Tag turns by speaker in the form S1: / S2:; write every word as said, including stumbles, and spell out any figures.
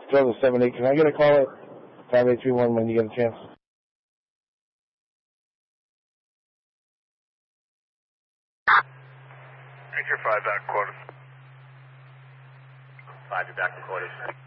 S1: Still the seven eight. Can I get a call at five eight three one when you get a chance?
S2: Take your five back quarters.
S3: Five, you're back to quarters.